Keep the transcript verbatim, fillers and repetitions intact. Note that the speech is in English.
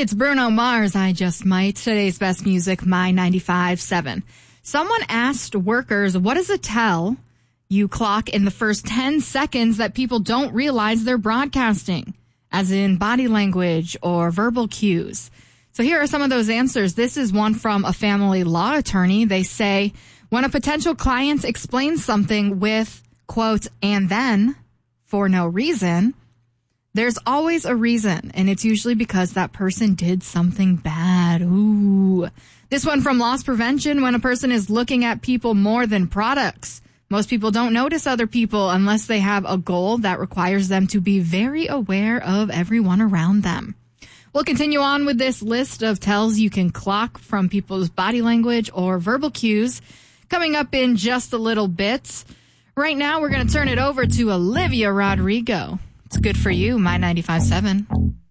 It's Bruno Mars, I Just Might. Today's best music, My ninety-five point seven. Someone asked workers, what does it tell you clock in the first ten seconds that people don't realize they're broadcasting, as in body language or verbal cues? So here are some of those answers. This is one from a family law attorney. They say, when a potential client explains something with, quote, and then, for no reason, there's always a reason, and it's usually because that person did something bad. Ooh. This one from loss prevention, when a person is looking at people more than products. Most people don't notice other people unless they have a goal that requires them to be very aware of everyone around them. We'll continue on with this list of tells you can clock from people's body language or verbal cues coming up in just a little bit. Right now, we're going to turn it over to Olivia Rodrigo. It's good for you, My ninety-five point seven.